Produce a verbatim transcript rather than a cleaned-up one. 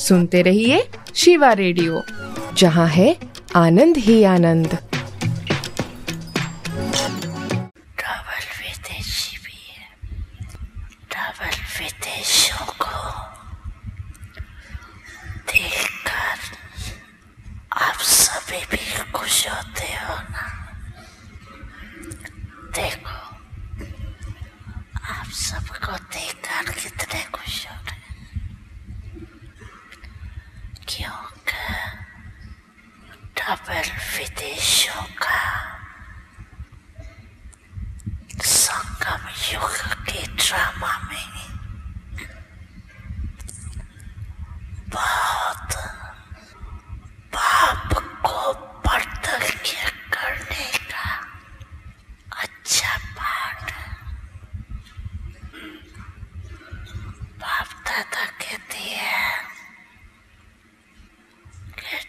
सुनते रहिए शिवा रेडियो, जहाँ है आनंद ही आनंद। डबल विदेशी भी है, डबल विदेशों को देखकर आप सभी भी खुश होते हो ना। देखो आप सबको देखकर कितने खुश हो रहे हैं, क्योंकि डबल विदेशों का संगम युग के ड्रामा में बहुत